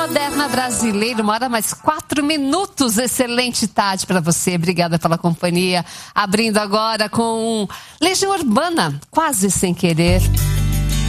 Moderna Brasileira, 1h mais 4 minutos. Excelente tarde para você, obrigada pela companhia. Abrindo agora com Legião Urbana, Quase Sem Querer.